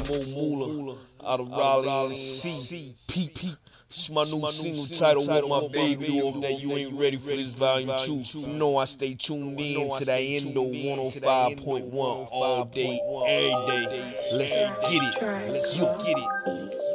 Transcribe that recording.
Mo Moolah, out of Raleigh, NC. Pete. It's my new single title, What My Baby Do. Off that you ain't ready for this volume 2. You know I stay tuned in to that Endo 105.1 all day, every day. Let's get it.